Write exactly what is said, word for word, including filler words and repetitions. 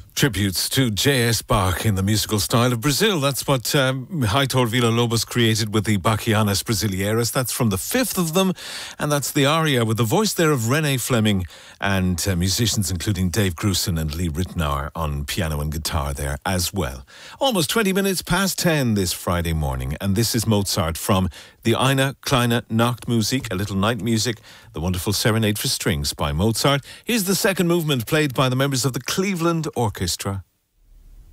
Tributes to J S. Bach in the musical style of Brazil. That's what um, Heitor Villa-Lobos created with the Bachianas Brasileiras. That's from the fifth of them, and that's the aria with the voice there of Renee Fleming and uh, musicians including Dave Grusin and Lee Ritenour on piano and guitar there as well. Almost twenty minutes past ten this Friday morning, and this is Mozart from the Eine kleine Nachtmusik, a little night music, the wonderful Serenade for Strings by Mozart. Here's the second movement played by the members of the Cleveland Orchestra.